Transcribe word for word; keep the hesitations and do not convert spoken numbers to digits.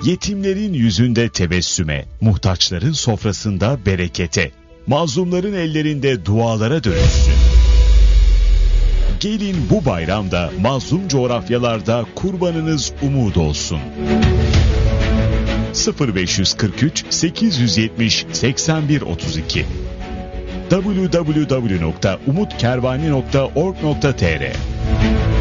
Yetimlerin yüzünde tebessüme, muhtaçların sofrasında berekete, mazlumların ellerinde dualara dönüşsün. Gelin bu bayramda mazlum coğrafyalarda kurbanınız umut olsun. sıfır beş kırk üç sekiz yetmiş seksen bir otuz iki double-u double-u double-u nokta umut kervani nokta org nokta tr